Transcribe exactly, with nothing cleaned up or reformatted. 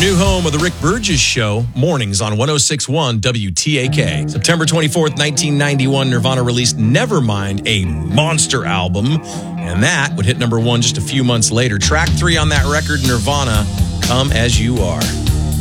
new home of the Rick Burgess Show, mornings on one oh six point one W T A K. September twenty-fourth, nineteen ninety-one, Nirvana released Nevermind, a monster album, and that would hit number one just a few months later. Track three on that record, Nirvana, Come As You Are.